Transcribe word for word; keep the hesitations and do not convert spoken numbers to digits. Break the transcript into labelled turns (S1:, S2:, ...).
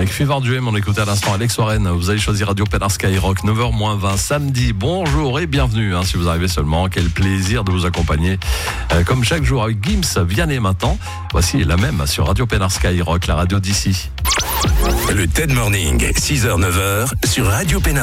S1: Avec Fever Dream, on écoute à l'instant Alex Warren. Vous allez choisir Radio Pénard Skyrock, neuf heures moins vingt, samedi. Bonjour et bienvenue, hein, si vous arrivez seulement. Quel plaisir de vous accompagner, euh, comme chaque jour, avec Gims, Vianney maintenant. Voici la même sur Radio Pénard Skyrock, la radio d'ici.
S2: Le T E D Morning, six heures neuf heures, sur Radio Pénard.